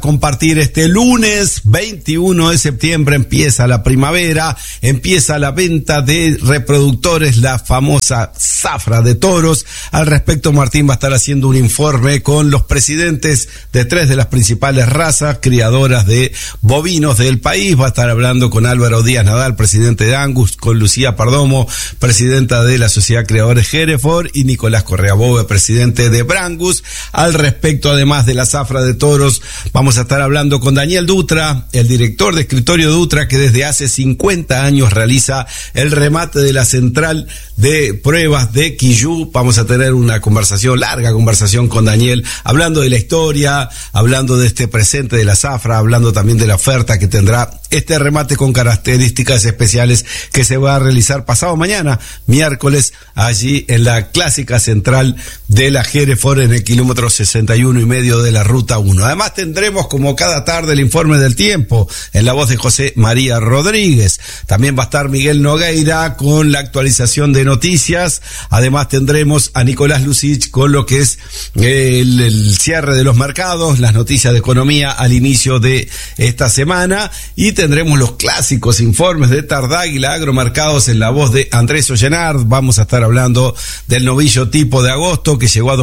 Compartir este lunes 21 de septiembre empieza la primavera, empieza la venta de reproductores, la famosa zafra de toros. Al respecto, Martín va a estar haciendo un informe con los presidentes de 3 de las principales razas criadoras de bovinos del país. Va a estar hablando con Álvaro Díaz Nadal, presidente de Angus, con Lucía Perdomo, presidenta de la Sociedad Criadores Hereford, y Nicolás Correa Bove, presidente de Brangus. Al respecto, además de la zafra de toros, vamos a estar hablando con Daniel Dutra, el director de Escritorio Dutra, que desde hace 50 años realiza el remate de la central de pruebas de Quillú. Vamos a tener una larga conversación con Daniel, hablando de la historia, hablando de este presente de la zafra, hablando también de la oferta que tendrá este remate con características especiales que se va a realizar pasado mañana, miércoles, allí en la clásica central de la Hereford, en el kilómetro 61,5 de la Ruta 1. Además tendremos, como cada tarde, el informe del tiempo en la voz de José María Rodríguez. También va a estar Miguel Nogueira con la actualización de noticias. Además tendremos a Nicolás Lucich con lo que es el cierre de los mercados, las noticias de economía al inicio de esta semana, y tendremos los clásicos informes de Tardáguila Agromercados en la voz de Andrés Ollenard. Vamos a estar hablando del novillo tipo de agosto, que llegó a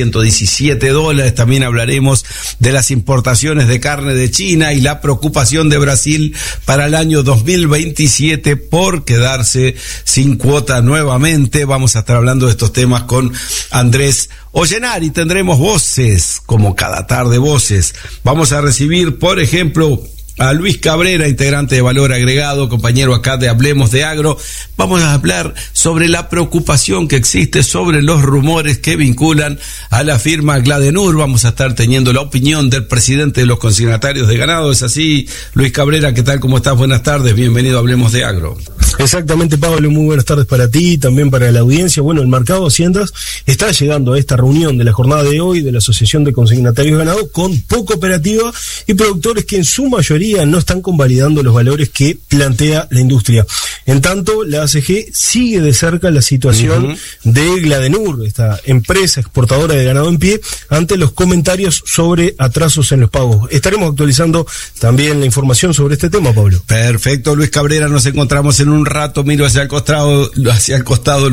$2.117. También hablaremos de las importaciones de carne de China y la preocupación de Brasil para el año 2027 por quedarse sin cuota nuevamente. Vamos a estar hablando de estos temas con Andrés Ollenard, y tendremos voces, como cada tarde voces. Vamos a recibir, por ejemplo, a Luis Cabrera, integrante de Valor Agregado, compañero acá de Hablemos de Agro. Vamos a hablar sobre la preocupación que existe sobre los rumores que vinculan a la firma Gladenur. Vamos a estar teniendo la opinión del presidente de los consignatarios de ganado. ¿Es así, Luis Cabrera? ¿Qué tal? ¿Cómo estás? Buenas tardes, bienvenido a Hablemos de Agro. Exactamente, Pablo, muy buenas tardes para ti y también para la audiencia. Bueno, el mercado de haciendas está llegando a esta reunión de la jornada de hoy de la Asociación de Consignatarios de Ganado con poca operativa y productores que en su mayoría no están convalidando los valores que plantea la industria. En tanto, la ACG sigue de cerca la situación de Gladenur, esta empresa exportadora de ganado en pie, ante los comentarios sobre atrasos en los pagos. Estaremos actualizando también la información sobre este tema, Pablo. Perfecto, Luis Cabrera, nos encontramos en un rato. Miro hacia el costado,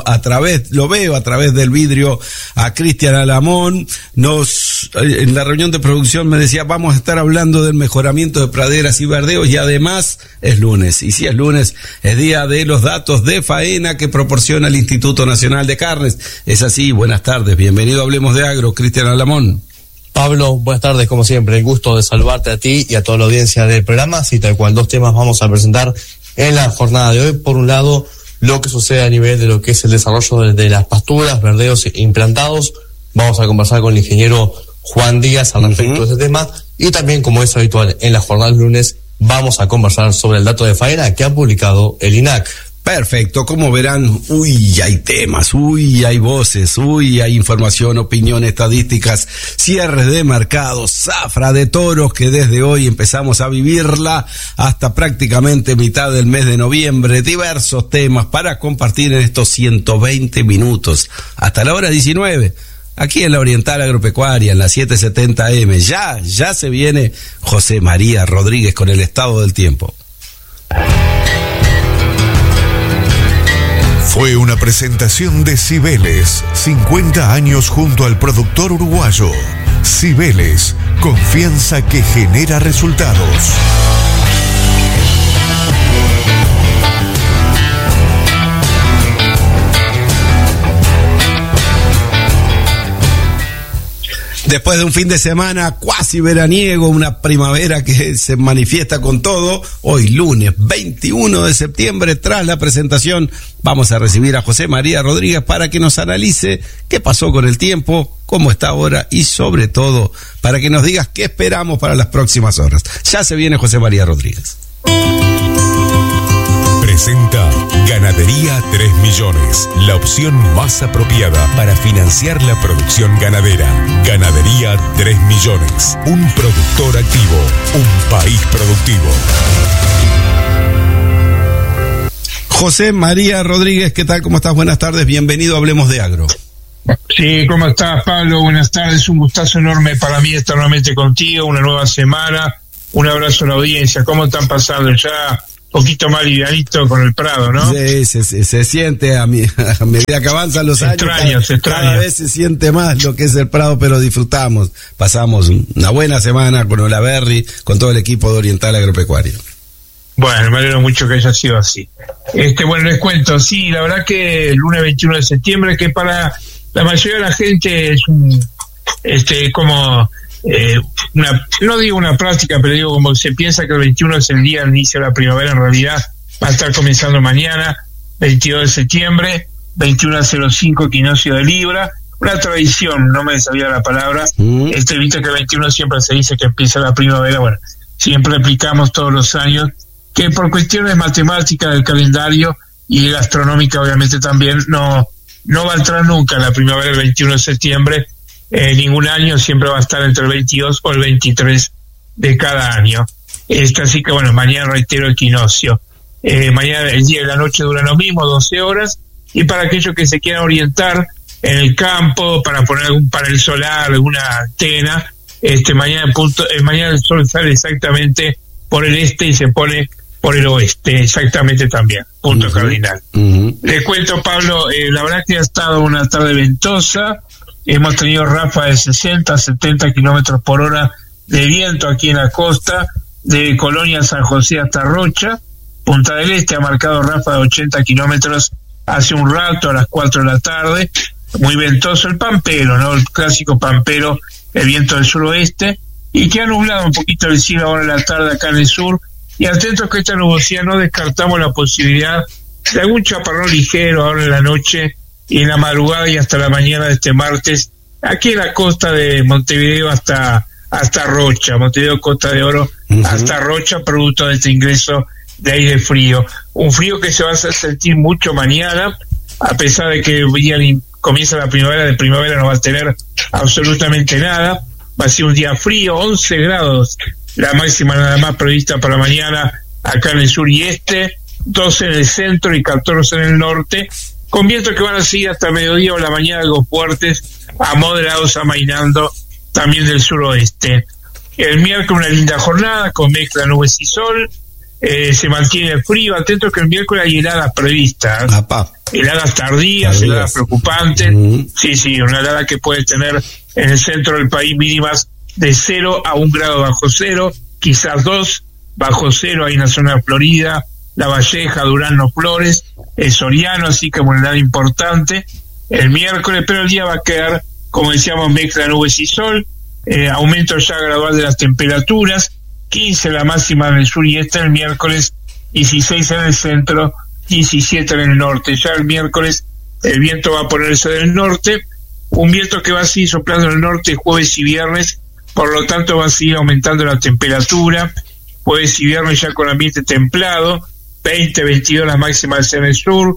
lo veo a través del vidrio a Cristian Alamón. En la reunión de producción me decía, vamos a estar hablando del mejoramiento de praderas y verdeos, y además es lunes, y si es lunes es día de los datos de faena que proporciona el Instituto Nacional de Carnes. Es así. Buenas tardes, bienvenido a Hablemos de Agro, Cristian Alamón. Pablo, buenas tardes, como siempre, el gusto de saludarte a ti y a toda la audiencia del programa. Sí, tal cual, 2 temas vamos a presentar en la jornada de hoy. Por un lado, lo que sucede a nivel de lo que es el desarrollo de las pasturas, verdeos implantados. Vamos a conversar con el ingeniero Juan Díaz al respecto de este tema, y también, como es habitual en la jornada del lunes, vamos a conversar sobre el dato de faena que ha publicado el INAC. Perfecto, como verán, hay temas, hay voces, hay información, opinión, estadísticas, cierres de mercados, zafra de toros, que desde hoy empezamos a vivirla hasta prácticamente mitad del mes de noviembre. Diversos temas para compartir en estos 120 minutos, hasta la hora 19. Aquí en la Oriental Agropecuaria, en la 770M, ya se viene José María Rodríguez con el estado del tiempo. Fue una presentación de Cibeles, 50 años junto al productor uruguayo. Cibeles, confianza que genera resultados. Después de un fin de semana cuasi veraniego, una primavera que se manifiesta con todo, hoy lunes 21 de septiembre, tras la presentación, vamos a recibir a José María Rodríguez para que nos analice qué pasó con el tiempo, cómo está ahora y sobre todo para que nos digas qué esperamos para las próximas horas. Ya se viene José María Rodríguez. Presenta Ganadería 3 Millones, la opción más apropiada para financiar la producción ganadera. Ganadería 3 Millones, un productor activo, un país productivo. José María Rodríguez, ¿qué tal? ¿Cómo estás? Buenas tardes, bienvenido a Hablemos de Agro. Sí, ¿cómo estás, Pablo? Buenas tardes, un gustazo enorme para mí estar nuevamente contigo, una nueva semana, un abrazo a la audiencia. ¿Cómo están pasando? Ya un poquito más livianito con el Prado, ¿no? Sí, se siente a medida que avanzan los años. Se extraña. Cada vez se siente más lo que es el Prado, pero disfrutamos. Pasamos una buena semana con Olaverri, con todo el equipo de Oriental Agropecuario. Bueno, me alegro mucho que haya sido así. Bueno, les cuento, sí, la verdad que el lunes 21 de septiembre, que para la mayoría de la gente es no digo una práctica, pero digo como se piensa que el 21 es el día del inicio de la primavera, en realidad va a estar comenzando mañana, 22 de septiembre, 21:05 equinoccio de Libra, una tradición, no me sabía la palabra, viste que el 21 siempre se dice que empieza la primavera, bueno, siempre replicamos todos los años, que por cuestiones matemáticas del calendario y astronómica obviamente también no va a entrar nunca la primavera el 21 de septiembre, ningún año, siempre va a estar entre el 22 o el 23 de cada año. Así que bueno, mañana reitero equinoccio. Mañana el día y la noche duran lo mismo, 12 horas, y para aquellos que se quieran orientar en el campo, para poner algún panel solar, alguna antena, mañana el sol sale exactamente por el este y se pone por el oeste, exactamente también, punto cardinal. Les cuento, Pablo, la verdad que ha estado una tarde ventosa, hemos tenido ráfagas de 60, 70 kilómetros por hora de viento aquí en la costa, de Colonia San José hasta Rocha. Punta del Este ha marcado ráfagas de 80 kilómetros hace un rato, a las 4 de la tarde, muy ventoso el pampero, ¿no? El clásico pampero, el viento del suroeste, y que ha nublado un poquito el cielo ahora en la tarde acá en el sur. Y atentos que esta nubosidad no descartamos la posibilidad de algún chaparrón ligero ahora en la noche y en la madrugada y hasta la mañana de este martes, aquí en la costa de Montevideo hasta Rocha, Montevideo, Costa de Oro, hasta Rocha, producto de este ingreso de aire frío. Un frío que se va a hacer sentir mucho mañana, a pesar de que comienza la primavera, de primavera no va a tener absolutamente nada, va a ser un día frío, 11 grados. La máxima nada más prevista para mañana acá en el sur y este, 12 en el centro y 14 en el norte, con vientos que van a seguir hasta mediodía o la mañana, algo fuertes, a moderados amainando también del suroeste. El miércoles una linda jornada con mezcla de nubes y sol, se mantiene el frío, atentos que el miércoles hay heladas previstas, heladas tardías, heladas preocupantes, sí, una helada que puede tener en el centro del país mínimas de 0 a 1 grado bajo cero, quizás 2 bajo cero ahí en la zona de Florida, La Valleja, Durano, Flores, Soriano, así que una helada importante el miércoles, pero el día va a quedar, como decíamos, mezcla de nubes y sol, aumento ya gradual de las temperaturas, 15 la máxima en el sur y este el miércoles, 16 en el centro, 17 en el norte. Ya el miércoles el viento va a ponerse del norte, un viento que va a seguir soplando en el norte jueves y viernes, por lo tanto va a seguir aumentando la temperatura, jueves y viernes ya con ambiente templado, 20, 22 las máximas en el sur,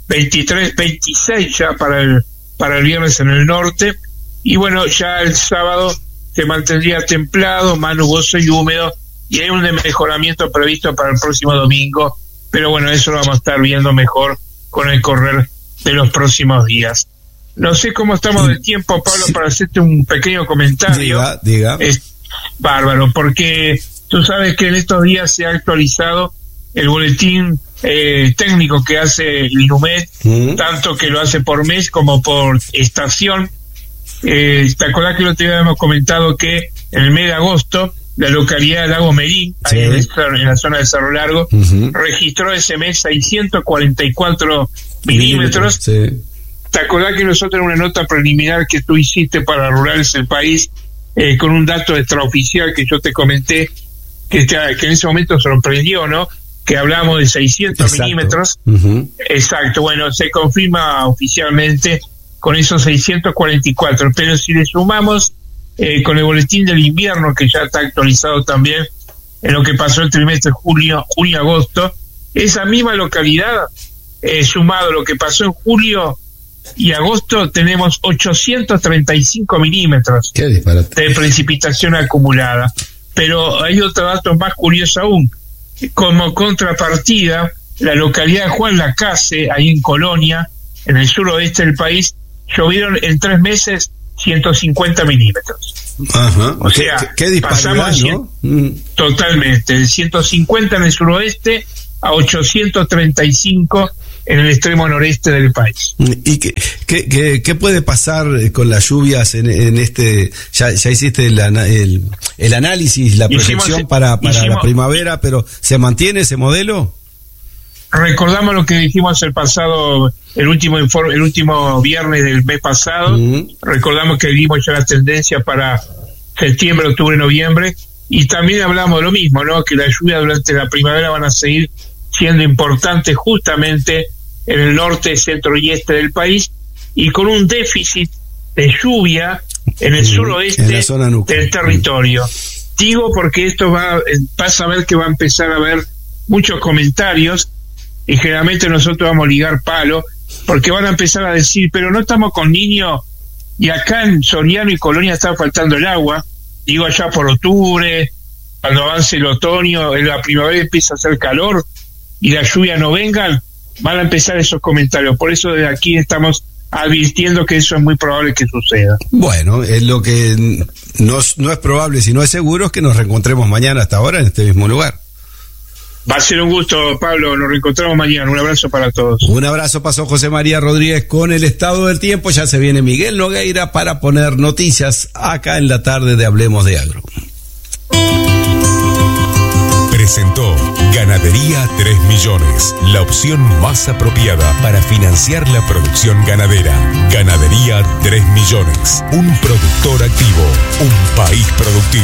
23, 26 ya para el viernes en el norte, y bueno, ya el sábado se mantendría templado, más nuboso y húmedo, y hay un mejoramiento previsto para el próximo domingo, pero bueno, eso lo vamos a estar viendo mejor con el correr de los próximos días. No sé cómo estamos de tiempo, Pablo, para hacerte un pequeño comentario. Diga. Es bárbaro, porque tú sabes que en estos días se ha actualizado el boletín técnico que hace el INUMED, tanto que lo hace por mes como por estación. ¿Te acordás que el otro día habíamos comentado que en el mes de agosto la localidad de Lago Merín, ahí en la zona de Cerro Largo, registró ese mes 644 milímetros? Sí. ¿Te acordás que nosotros en una nota preliminar que tú hiciste para Rurales del País, con un dato extraoficial que yo te comenté, que en ese momento sorprendió, ¿no? Que hablamos de 600 milímetros. Exacto, bueno, se confirma oficialmente con esos 644, pero si le sumamos con el boletín del invierno, que ya está actualizado también en lo que pasó el trimestre junio-agosto, esa misma localidad, sumado lo que pasó en julio y agosto, tenemos 835 milímetros de precipitación acumulada. Pero hay otro dato más curioso aún. Como contrapartida, la localidad de Juan Lacase, ahí en Colonia, en el suroeste del país, llovieron en 3 meses 150 milímetros. Ajá. O sea, qué disparidad, pasamos ¿no? Totalmente, de 150 en el suroeste a 835 en el extremo noreste del país. ¿Y qué puede pasar con las lluvias en este? Ya hiciste el análisis, la proyección para la primavera, pero ¿se mantiene ese modelo? Recordamos lo que dijimos el último viernes del mes pasado. Recordamos que vimos ya la tendencia para septiembre, octubre, noviembre, y también hablamos de lo mismo, ¿no? Que las lluvias durante la primavera van a seguir siendo importantes justamente en el norte, centro y este del país, y con un déficit de lluvia en el suroeste del territorio. Digo porque esto vas a ver que va a empezar a haber muchos comentarios, y generalmente nosotros vamos a ligar palo, porque van a empezar a decir, pero no estamos con Niño, y acá en Soriano y Colonia está faltando el agua. Digo, allá por octubre, cuando avance el otoño, en la primavera empieza a hacer calor y la lluvia no vengan, van a empezar esos comentarios. Por eso desde aquí estamos advirtiendo que eso es muy probable que suceda. Bueno, lo que no es probable, sino es seguro, es que nos reencontremos mañana hasta ahora en este mismo lugar. Va a ser un gusto, Pablo, nos reencontramos mañana. Un abrazo para todos. Un abrazo, pasó José María Rodríguez con el estado del tiempo. Ya se viene Miguel Nogueira para poner noticias acá en la tarde de Hablemos de Agro. Presentó Ganadería 3 Millones, la opción más apropiada para financiar la producción ganadera. Ganadería 3 Millones, un productor activo, un país productivo.